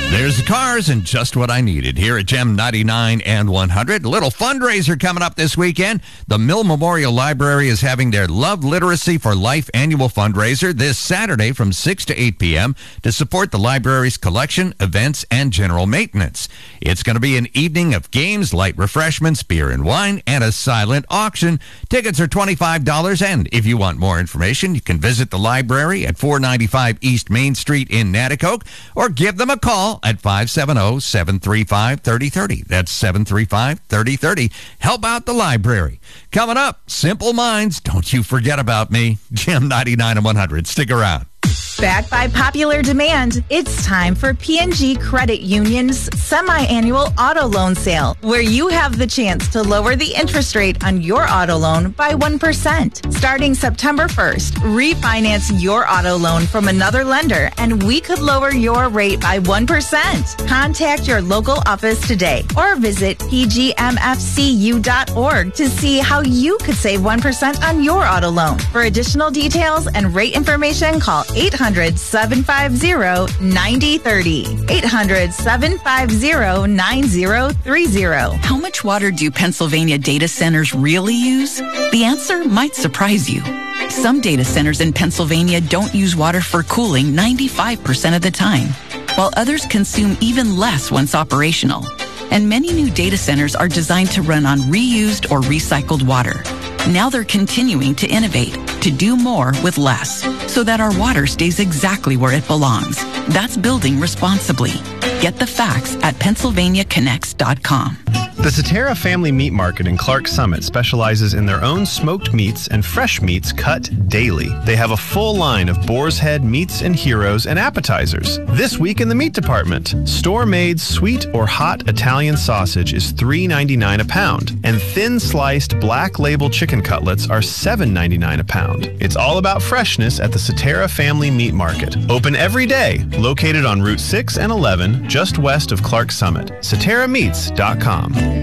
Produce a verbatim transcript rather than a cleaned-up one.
There's the cars and just what I needed here at Gem ninety-nine and one hundred. A little fundraiser coming up this weekend. The Mill Memorial Library is having their Love Literacy for Life annual fundraiser this Saturday from six to eight p.m. to support the library's collection, events, and general maintenance. It's going to be an evening of games, light refreshments, beer and wine, and a silent auction. Tickets are twenty-five dollars, and if you want more information, you can visit the library at four ninety-five East Main Street in Natticoke, or give them a call at five seven zero, seven three five, three zero three zero. That's seven three five, three zero three zero. Help out the library. Coming up, Simple Minds, Don't You Forget About Me. Gem ninety-nine and one hundred. Stick around. Backed by popular demand, it's time for P and G Credit Union's semi-annual auto loan sale, where you have the chance to lower the interest rate on your auto loan by one percent. Starting September first, refinance your auto loan from another lender, and we could lower your rate by one percent. Contact your local office today or visit p g m f c u dot org to see how you could save one percent on your auto loan. For additional details and rate information, call eight hundred, seven five zero, nine zero three zero. eight hundred, seven five zero, nine zero three zero. How much water do Pennsylvania data centers really use? The answer might surprise you. Some data centers in Pennsylvania don't use water for cooling ninety-five percent of the time, while others consume even less once operational. And many new data centers are designed to run on reused or recycled water. Now they're continuing to innovate, to do more with less, so that our water stays exactly where it belongs. That's building responsibly. Get the facts at pennsylvania connects dot com. The Cetera Family Meat Market in Clark Summit specializes in their own smoked meats and fresh meats cut daily. They have a full line of boar's head meats and heroes and appetizers. This week in the meat department, store-made sweet or hot Italian sausage is three ninety-nine a pound, and thin-sliced black label chicken cutlets are seven ninety-nine a pound. It's all about freshness at the Cetera Family Meat Market. Open every day, located on Route six and eleven, just west of Clark Summit. Cetera Meats dot com.